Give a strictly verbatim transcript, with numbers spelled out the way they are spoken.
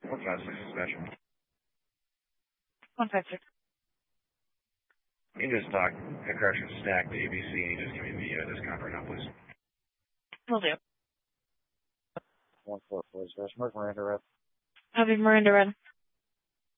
One five six special. One five six. You can just talk, uh, correction, stack to A B C, and you just give me the uh, discount right now, please. Will do. One four four special. Miranda Red. Copy Miranda Red.